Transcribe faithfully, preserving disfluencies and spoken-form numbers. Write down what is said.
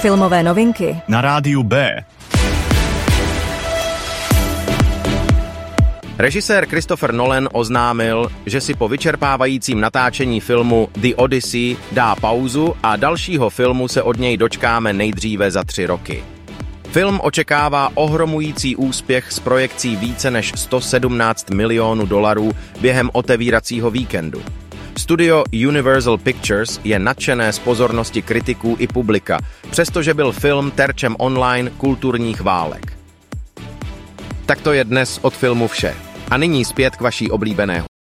Filmové novinky na rádiu B. Režisér Christopher Nolan oznámil, že si po vyčerpávajícím natáčení filmu The Odyssey dá pauzu a dalšího filmu se od něj dočkáme nejdříve za tři roky. Film očekává ohromující úspěch s projekcí více než sto sedmnáct milionů dolarů během otevíracího víkendu. Studio Universal Pictures je nadšené z pozornosti kritiků i publika, přestože byl film terčem online kulturních válek. Tak to je dnes od filmu vše. A nyní zpět k vaší oblíbené